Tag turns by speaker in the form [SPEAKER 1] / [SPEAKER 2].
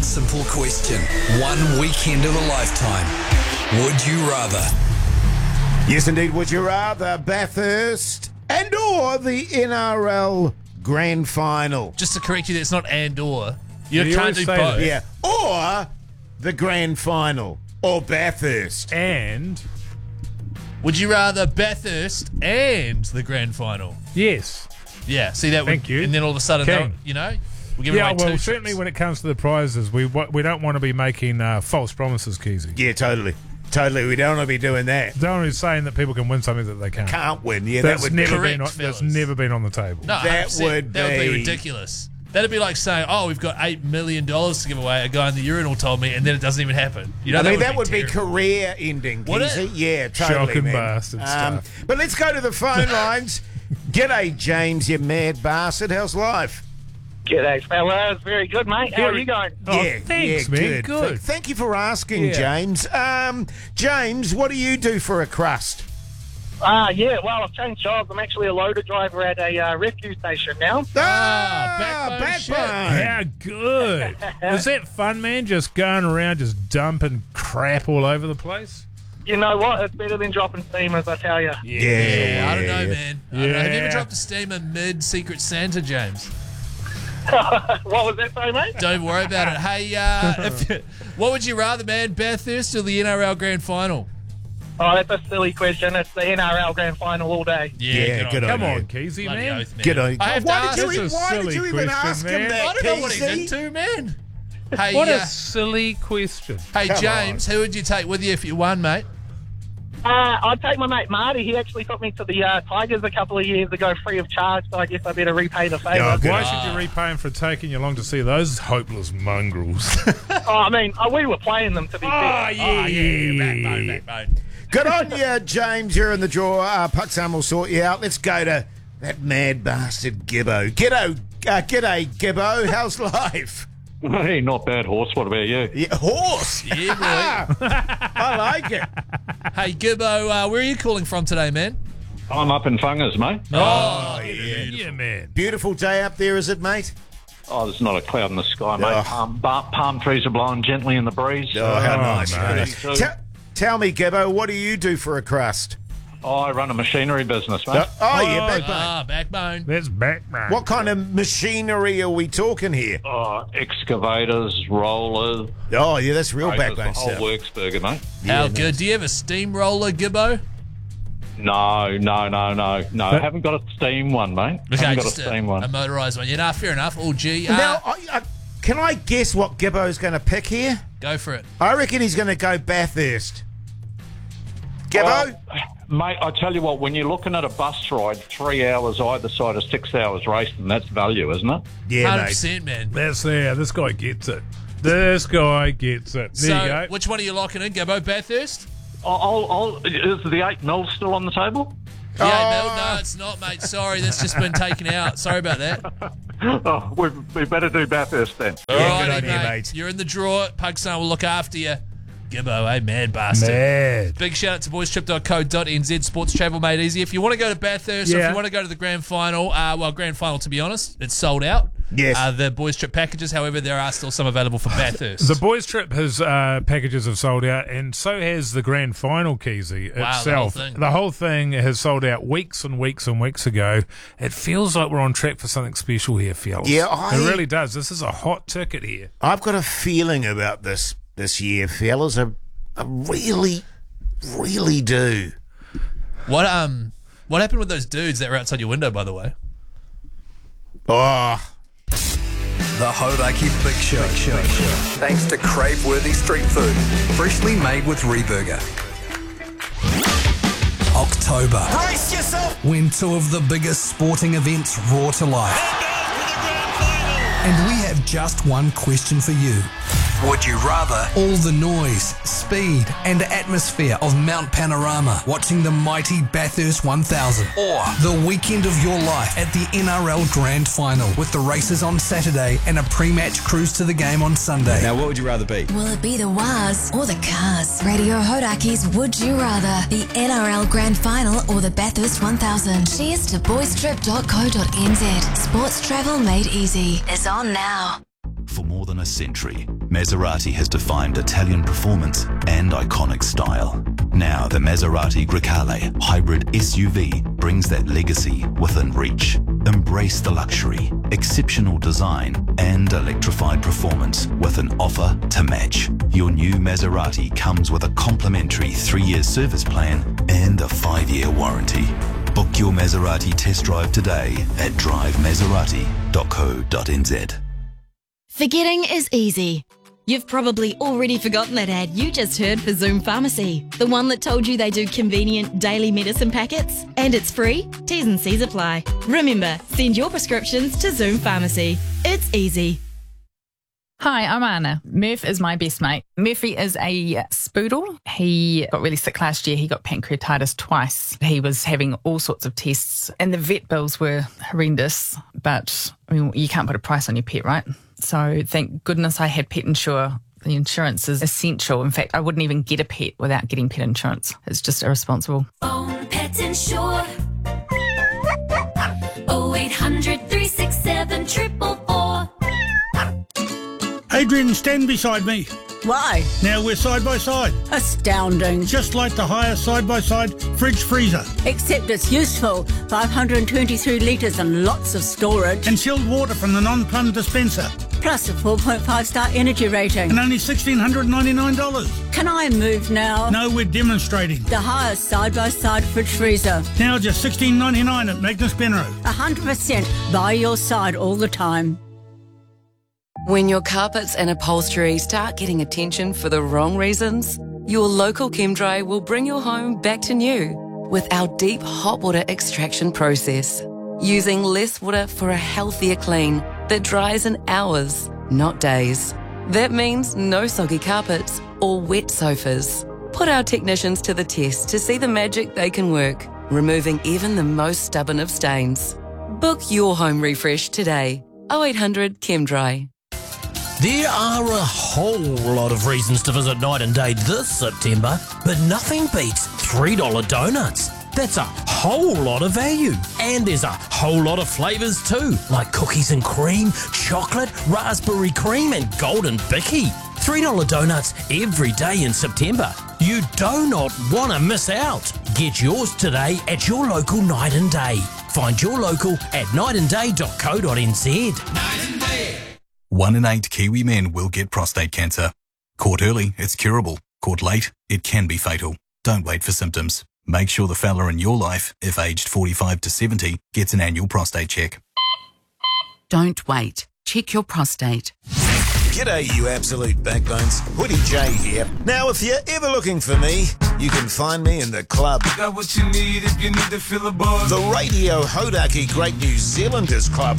[SPEAKER 1] simple question. One weekend of a lifetime. Would you rather?
[SPEAKER 2] Yes, indeed. Would you rather Bathurst and or the NRL Grand Final?
[SPEAKER 3] Just to correct you, it's not and or. You
[SPEAKER 4] You
[SPEAKER 3] can't
[SPEAKER 4] always
[SPEAKER 3] do
[SPEAKER 4] say
[SPEAKER 3] both.
[SPEAKER 4] that.
[SPEAKER 2] Yeah. Or the Grand Final. Or Bathurst.
[SPEAKER 4] And
[SPEAKER 3] Would you rather Bathurst and the grand final?
[SPEAKER 4] yes.
[SPEAKER 3] Yeah, see that?
[SPEAKER 4] Thank you.
[SPEAKER 3] And then all of a sudden,
[SPEAKER 4] King.
[SPEAKER 3] we're giving
[SPEAKER 4] Yeah,
[SPEAKER 3] away
[SPEAKER 4] well,
[SPEAKER 3] two
[SPEAKER 4] certainly
[SPEAKER 3] trips.
[SPEAKER 4] when it comes to the prizes, we don't want to be making false promises, Keezy.
[SPEAKER 2] Yeah, totally. Totally. We don't want to be doing that.
[SPEAKER 4] Don't want to be saying that people can win something that they can't.
[SPEAKER 2] Can't win. Yeah,
[SPEAKER 4] That's
[SPEAKER 2] that would
[SPEAKER 4] never
[SPEAKER 2] be.
[SPEAKER 4] been.
[SPEAKER 3] Correct,
[SPEAKER 4] That's
[SPEAKER 3] fellas.
[SPEAKER 4] never been on the table.
[SPEAKER 3] No,
[SPEAKER 2] That
[SPEAKER 3] 100%.
[SPEAKER 2] would
[SPEAKER 3] That would be
[SPEAKER 2] be-
[SPEAKER 3] ridiculous. That'd be like saying, "Oh, we've got $8 million to give away." A guy in the urinal told me, and then it doesn't even happen. You know,
[SPEAKER 2] I mean, that would be
[SPEAKER 3] terrible.
[SPEAKER 2] career ending,
[SPEAKER 3] Would it?
[SPEAKER 2] Keezy. Yeah, totally,
[SPEAKER 4] Shocking
[SPEAKER 2] man.
[SPEAKER 4] bastard stuff.
[SPEAKER 2] But let's go to the phone lines. G'day, James, you mad bastard. How's life?
[SPEAKER 5] G'day, fellas. Very good, mate. How are you going?
[SPEAKER 4] Oh, thanks, man. Good.
[SPEAKER 2] Thank you for asking,
[SPEAKER 4] Yeah.
[SPEAKER 2] James. James, what do you do for a crust?
[SPEAKER 5] Yeah, well, I've changed jobs. I'm actually a loader driver at a rescue station now.
[SPEAKER 3] backbone shit.
[SPEAKER 4] How good. Is that fun, man? Just going around, just dumping crap all over the place?
[SPEAKER 5] You know what? It's better than dropping steamers, I tell you.
[SPEAKER 3] Yeah, I don't know, man. I don't know. Have you ever
[SPEAKER 4] Yeah.
[SPEAKER 3] dropped a steamer mid Secret Santa, James?
[SPEAKER 5] What was that, say, mate?
[SPEAKER 3] Don't worry about it. Hey, what would you rather, man? Bathurst or the NRL Grand Final?
[SPEAKER 5] Oh, that's a silly question. It's the NRL Grand Final all day.
[SPEAKER 2] Yeah, good on
[SPEAKER 4] Come
[SPEAKER 2] you.
[SPEAKER 4] on, Keezy,
[SPEAKER 3] Bloody
[SPEAKER 4] man.
[SPEAKER 3] oath, man.
[SPEAKER 2] Good on you.
[SPEAKER 3] I have to
[SPEAKER 2] Why
[SPEAKER 3] ask.
[SPEAKER 2] did you,
[SPEAKER 4] That's a
[SPEAKER 2] why did
[SPEAKER 4] silly
[SPEAKER 2] you even
[SPEAKER 4] question,
[SPEAKER 2] ask
[SPEAKER 4] man.
[SPEAKER 2] him that,
[SPEAKER 3] I don't know what he's
[SPEAKER 2] Keezy?
[SPEAKER 3] into, man. Hey,
[SPEAKER 4] What a silly question.
[SPEAKER 3] hey,
[SPEAKER 2] Come
[SPEAKER 3] James, who would you take with you if you won, mate?
[SPEAKER 5] I'd take my mate Marty. He actually took me to the Tigers a couple of years ago free of charge, so I guess I better repay the favour.
[SPEAKER 2] Oh, good.
[SPEAKER 4] Why should you repay him for taking you along to see those hopeless mongrels?
[SPEAKER 5] I mean, we were playing them, to be fair.
[SPEAKER 3] Backbone.
[SPEAKER 2] Good on you, James. You're in the draw. Puxham will sort you out. Let's go to that mad bastard Gibbo. G'day, Gibbo. How's life?
[SPEAKER 6] Hey, not bad, horse. What about you?
[SPEAKER 2] Yeah, horse.
[SPEAKER 3] Yeah, boy.
[SPEAKER 2] I like it.
[SPEAKER 3] Hey, Gibbo, where are you calling from today, man?
[SPEAKER 6] I'm up in Fungers, mate.
[SPEAKER 3] Oh,
[SPEAKER 4] yeah, man.
[SPEAKER 2] Beautiful day up there, is it, mate?
[SPEAKER 6] Oh, there's not a cloud in the sky, mate.
[SPEAKER 2] Oh.
[SPEAKER 6] Palm trees are blowing gently in the breeze.
[SPEAKER 2] Oh, how nice.
[SPEAKER 4] mate.
[SPEAKER 2] How nice. Tell me, Gibbo, what do you do for a crust?
[SPEAKER 6] Oh, I run a machinery business, mate.
[SPEAKER 2] Yeah, backbone.
[SPEAKER 3] backbone.
[SPEAKER 4] That's backbone.
[SPEAKER 2] What kind of machinery are we talking here?
[SPEAKER 6] Oh, excavators, rollers.
[SPEAKER 2] Oh, yeah, that's real
[SPEAKER 6] Scrapers,
[SPEAKER 2] backbone
[SPEAKER 6] the whole
[SPEAKER 2] stuff.
[SPEAKER 6] works burger, mate.
[SPEAKER 3] How good? Do you have a steamroller, Gibbo?
[SPEAKER 6] No. I haven't got a steam one, mate. Haven't got
[SPEAKER 3] just
[SPEAKER 6] a steam one.
[SPEAKER 3] a motorised one. Yeah, nah, fair enough. Oh, gee.
[SPEAKER 2] Now, can I guess what Gibbo's going to pick here?
[SPEAKER 3] Go for it.
[SPEAKER 2] I reckon he's going to go Bathurst. Gibbo?
[SPEAKER 6] Well, mate, I tell you what, when you're looking at a bus ride, 3 hours either side of 6 hours racing, that's value, isn't it?
[SPEAKER 2] Yeah, mate.
[SPEAKER 3] 100%, man.
[SPEAKER 4] That's there. This guy gets it. This guy gets it. There you
[SPEAKER 3] So,
[SPEAKER 4] go.
[SPEAKER 3] which one are you locking in, Gibbo? Bathurst?
[SPEAKER 6] Is the 8 mil still on the table?
[SPEAKER 3] Yeah, Mel, no, it's not, mate. Sorry, that's just been taken out. Sorry about that.
[SPEAKER 6] Oh, we better do Bathurst then.
[SPEAKER 3] All
[SPEAKER 2] good
[SPEAKER 3] righty,
[SPEAKER 2] on you,
[SPEAKER 3] mate.
[SPEAKER 2] mate.
[SPEAKER 3] You're in the draw. Pugson will look after you. Gibbo, mad bastard.
[SPEAKER 4] Mad.
[SPEAKER 3] Big shout out to boystrip.co.nz. Sports travel made easy. If you want to go to Bathurst or if
[SPEAKER 4] Yeah.
[SPEAKER 3] you want to go to the grand final, grand final, to be honest, it's sold out.
[SPEAKER 2] Yes.
[SPEAKER 3] The boys trip packages, however, there are still some available for Bathurst.
[SPEAKER 4] The boys' trip has packages have sold out, and so has the grand final, Keezy,
[SPEAKER 3] Wow,
[SPEAKER 4] itself.
[SPEAKER 3] the whole thing.
[SPEAKER 4] The whole thing has sold out weeks and weeks and weeks ago. It feels like we're on track for something special here, fellas.
[SPEAKER 2] Yeah,
[SPEAKER 4] it really does. This is a hot ticket here.
[SPEAKER 2] I've got a feeling about this year, fellas. I really, really do.
[SPEAKER 3] What happened with those dudes that were outside your window, by the way?
[SPEAKER 2] Oh,
[SPEAKER 1] The Hodaki Big Show. Thanks to crave-worthy street food. Freshly made with Reburger. October.
[SPEAKER 7] Brace yourself!
[SPEAKER 1] When two of the biggest sporting events roar to life. And we have just one question for you. Would you rather all the noise, speed, and atmosphere of Mount Panorama watching the mighty Bathurst 1000, or the weekend of your life at the NRL Grand Final with the races on Saturday and a pre-match cruise to the game on Sunday?
[SPEAKER 7] Now, what would you rather be?
[SPEAKER 8] Will it be the Waz or the Cars? Radio Hodaki's Would You Rather, the NRL Grand Final or the Bathurst 1000? Cheers to boystrip.co.nz. Sports travel made easy is on now.
[SPEAKER 9] For more than a century,
[SPEAKER 7] Maserati has defined Italian performance and iconic style. Now the Maserati Grecale hybrid SUV brings that legacy within reach. Embrace the luxury, exceptional design and electrified performance with an offer to match. Your new Maserati comes with a complimentary 3-year service plan and a 5-year warranty. Book your Maserati test drive today at drivemaserati.co.nz.
[SPEAKER 8] Forgetting is easy. You've probably already forgotten that ad you just heard for Zoom Pharmacy, the one that told you they do convenient daily medicine packets. And it's free. T's and C's apply. Remember, send your prescriptions to Zoom Pharmacy. It's easy.
[SPEAKER 9] Hi, I'm Anna. Murph is my best mate. Murphy is a spoodle. He got really sick last year. He got pancreatitis twice. He was having all sorts of tests and the vet bills were horrendous, but I mean, you can't put a price on your pet, right? So thank goodness I had Pet Insure. The insurance is essential. In fact, I wouldn't even get a pet without getting pet insurance. It's just irresponsible.
[SPEAKER 10] Phone Pet Insure. 0800 367 444.
[SPEAKER 11] Adrian, stand beside me.
[SPEAKER 12] Why?
[SPEAKER 11] Now we're side by side.
[SPEAKER 12] Astounding.
[SPEAKER 11] Just like the highest side-by-side fridge freezer.
[SPEAKER 12] Except it's useful. 523 litres and lots of storage.
[SPEAKER 11] And chilled water from the non-plumb dispenser.
[SPEAKER 12] Plus a 4.5-star energy rating.
[SPEAKER 11] And only $1,699.
[SPEAKER 12] Can I move now?
[SPEAKER 11] No, we're demonstrating.
[SPEAKER 12] The highest side-by-side fridge freezer.
[SPEAKER 11] Now just $16.99 at Magnus Benro.
[SPEAKER 12] 100% by your side all the time.
[SPEAKER 13] When your carpets and upholstery start getting attention for the wrong reasons, your local ChemDry will bring your home back to new with our deep hot water extraction process, using less water for a healthier clean that dries in hours, not days. That means no soggy carpets or wet sofas. Put our technicians to the test to see the magic they can work, removing even the most stubborn of stains. Book your home refresh today. 0800 ChemDry.
[SPEAKER 14] There are a whole lot of reasons to visit Night and Day this September, but nothing beats $3 donuts. That's a whole lot of value. And there's a whole lot of flavours too, like cookies and cream, chocolate, raspberry cream and golden bicky. $3 donuts every day in September. You do not want to miss out. Get yours today at your local Night and Day. Find your local at nightandday.co.nz.
[SPEAKER 15] Night and Day.
[SPEAKER 7] 1 in 8 Kiwi men will get prostate cancer. Caught early, it's curable. Caught late, it can be fatal. Don't wait for symptoms. Make sure the fella in your life, if aged 45 to 70, gets an annual prostate check.
[SPEAKER 13] Don't wait. Check your prostate.
[SPEAKER 2] G'day, you absolute backbones. Woody J here. Now, if you're ever looking for me, you can find me in the club.
[SPEAKER 15] Got what you need if you need to fill a buzz.
[SPEAKER 2] The Radio Hodaki Great New Zealanders Club.